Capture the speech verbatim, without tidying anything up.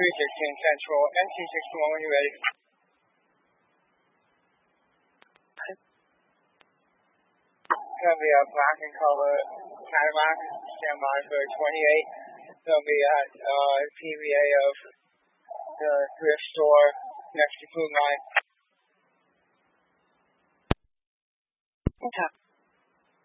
three sixteen Central, N C sixty-one when you're ready. It's going to be a black and color Cadillac, stand by for twenty-eight. It's going to be at uh, P V A of the thrift store next to Food Line. Talk.